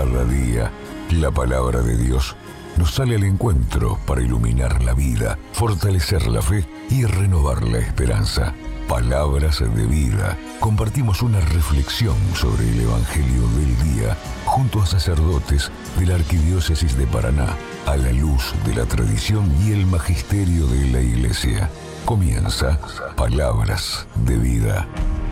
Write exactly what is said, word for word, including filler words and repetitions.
Cada día, la palabra de Dios nos sale al encuentro para iluminar la vida, fortalecer la fe y renovar la esperanza. Palabras de vida. Compartimos una reflexión sobre el Evangelio del día junto a sacerdotes de la Arquidiócesis de Paraná, a la luz de la tradición y el magisterio de la Iglesia. Comienza Palabras de Vida.